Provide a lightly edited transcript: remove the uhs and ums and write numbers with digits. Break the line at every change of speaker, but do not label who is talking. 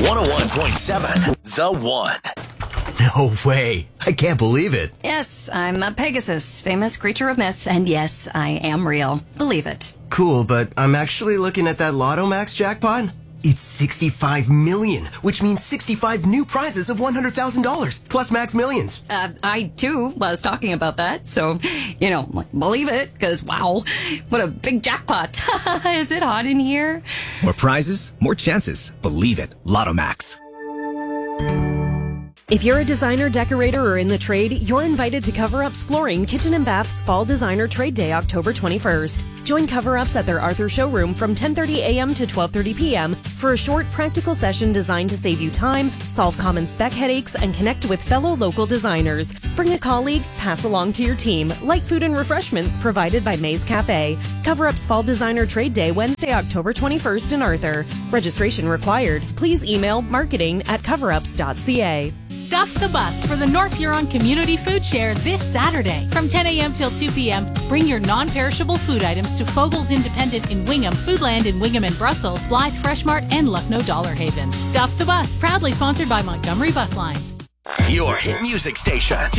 101.7 The One.
No way. I can't believe it.
Yes, I'm a Pegasus, famous creature of myth, and yes, I am real. Believe it.
Cool, but I'm actually looking at that Lotto Max jackpot. It's 65 million, which means 65 new prizes of $100,000 plus Max Millions.
I too was talking about that, so, believe it, because wow, what a big jackpot. Is it hot in here?
More prizes, more chances. Believe it. Lotto Max.
If you're a designer, decorator, or in the trade, you're invited to Cover Up's Flooring Kitchen and Bath's Fall Designer Trade Day, October 21st. Join Cover Ups at their Arthur showroom from 10:30 a.m. to 12:30 p.m. for a short, practical session designed to save you time, solve common spec headaches, and connect with fellow local designers. Bring a colleague, pass along to your team. Light food and refreshments provided by Maze Cafe. Cover Up's Fall Designer Trade Day, Wednesday, October 21st in Arthur. Registration required. Please email marketing@coverups.ca.
Stuff the bus for the North Huron Community Food Share this Saturday. From 10 a.m. till 2 p.m., bring your non-perishable food items to Fogel's Independent in Wingham, Foodland in Wingham and Brussels, Blythe Freshmart, and Lucknow Dollar Haven. Stuff the bus, proudly sponsored by Montgomery Bus Lines.
Your hit music station.